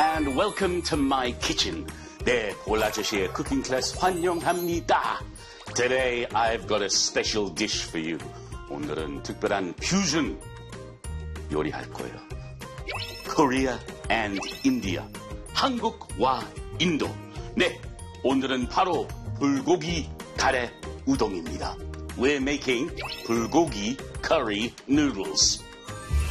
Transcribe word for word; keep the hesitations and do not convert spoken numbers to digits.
and welcome to my kitchen. 네, 볼아저씨의 쿠킹 클래스 환영합니다. Today I've got a special dish for you. 오늘은 특별한 퓨전 요리할 거예요. Korea and India. 한국과 인도. 네, 오늘은 바로 불고기 카레 우동입니다. We're making 불고기 curry noodles.